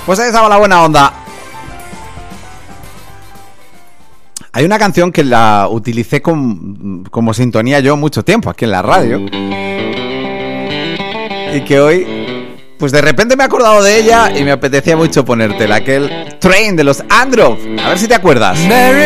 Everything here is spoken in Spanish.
Pues ahí estaba la buena onda. Hay una canción que la utilicé como sintonía yo mucho tiempo aquí en la radio. Y que hoy, pues de repente me he acordado de ella y me apetecía mucho ponértela. Aquel Train de los Android. A ver si te acuerdas. Mary